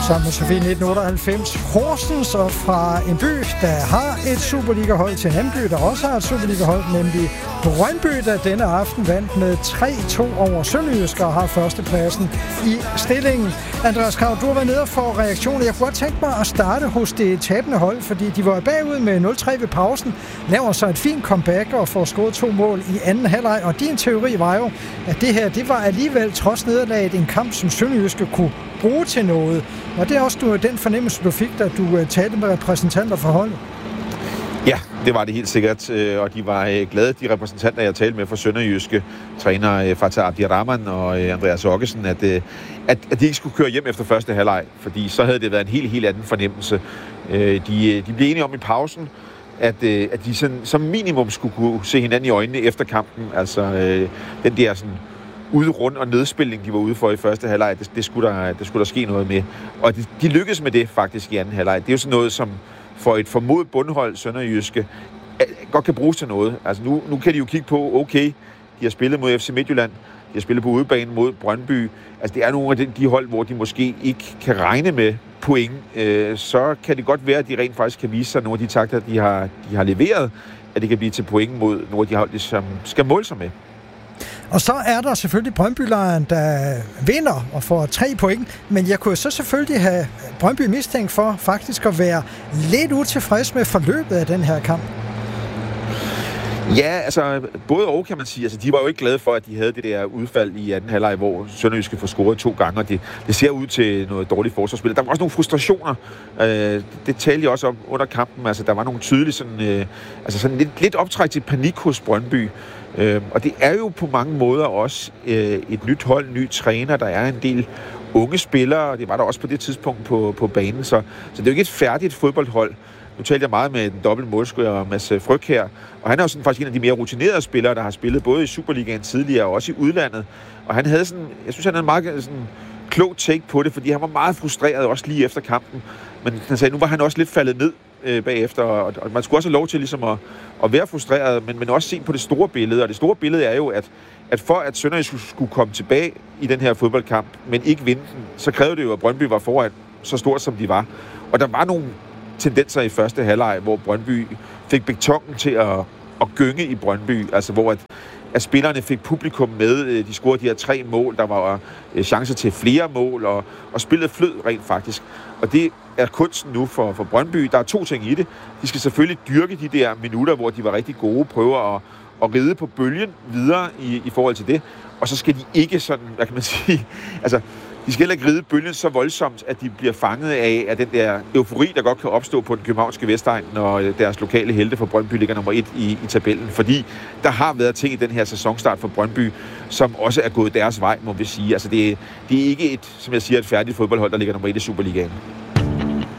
Sammen med Sofie 1998. Horsens, og fra en by, der har et Superliga-hold, til en anden by, der også har et Superliga-hold, nemlig Brøndby, der denne aften vandt med 3-2 over Sønderjyske og har førstepladsen i stillingen. Andreas Krav, du har været nede for reaktioner. Jeg kunne godt tænke mig at starte hos det tabende hold, fordi de var bagud med 0-3 ved pausen, laver så et fint comeback og får scoret 2 mål i anden halvleg. Og din teori var jo, at det her, det var alligevel trods nederlaget en kamp, som Sønderjyske kunne bruge til noget. Og det er også den fornemmelse, du fik, da du talte med repræsentanter for holdet. Ja, det var det helt sikkert, og de var glade, de repræsentanter, jeg talte med fra Sønderjyske, træner Fatah Abdirahman og Andreas Okkesen, at de ikke skulle køre hjem efter første halvleg, fordi så havde det været en helt anden fornemmelse. De blev enige om i pausen, at de sådan, som minimum skulle kunne se hinanden i øjnene efter kampen. Altså den der sådan ude rundt og nedspilning, de var ude for i første halvleg, det skulle der ske noget med. Og de lykkedes med det faktisk i anden halvleg. Det er jo sådan noget, som for et formodet bundhold Sønderjyske godt kan bruges til noget. Altså nu kan de jo kigge på, okay, de har spillet mod FC Midtjylland, de har spillet på udebanen mod Brøndby. Altså det er nogle af de hold, hvor de måske ikke kan regne med point. Så kan det godt være, at de rent faktisk kan vise sig nogle af de takter, de har leveret, at det kan blive til point mod nogle af de hold, som skal måle sig med. Og så er der selvfølgelig Brøndby-lejren, der vinder og får 3 point, men jeg kunne så selvfølgelig have Brøndby mistænkt for faktisk at være lidt utilfreds med forløbet af den her kamp. Ja, altså både og kan man sige. Altså de var jo ikke glade for, at de havde det der udfald i anden halvleg, hvor Sønderjyske får scoret 2 gange, og det ser ud til noget dårligt forsvarsspil. Der var også nogle frustrationer. Det talte jeg også om under kampen. Altså der var nogle tydelige sådan lidt optræk til panik hos Brøndby. Og det er jo på mange måder også et nyt hold, ny træner. Der er en del unge spillere, det var der også på det tidspunkt på banen. Så det er jo ikke et færdigt fodboldhold. Nu talte jeg meget med den dobbelt målscorer Mads Fryg her, og han er jo sådan faktisk en af de mere rutinerede spillere, der har spillet både i Superligaen tidligere og også i udlandet. Og han havde sådan, jeg synes han havde en meget sådan klog take på det, fordi han var meget frustreret også lige efter kampen. Men han sagde, nu var han også lidt faldet ned bagefter, og man skulle også have lov til ligesom at være frustreret, men også se på det store billede. Og det store billede er jo, at for at Sønderjyske skulle komme tilbage i den her fodboldkamp, men ikke vinde den, så krævede det jo, at Brøndby var foran så stort, som de var. Og der var nogle tendenser i første halvleg, hvor Brøndby fik betongen til at gynge i Brøndby, altså hvor at spillerne fik publikum med. De scorede de her 3 mål, der var chancer til flere mål, og spillet flød rent faktisk. Og det er kunsten nu for Brøndby. Der er 2 ting i det. De skal selvfølgelig dyrke de der minutter, hvor de var rigtig gode, prøve at ride på bølgen videre i forhold til det. Og så skal de ikke sådan, hvad kan man sige, altså de skal heller ikke ride bølgen så voldsomt, at de bliver fanget af den der eufori, der godt kan opstå på den københavnske Vestegn, når deres lokale helte for Brøndby ligger nummer 1 i tabellen. Fordi der har været ting i den her sæsonstart for Brøndby, som også er gået deres vej, må vi sige. Altså det er ikke som jeg siger, et færdigt fodboldhold, der ligger nummer 1 i Superligaen.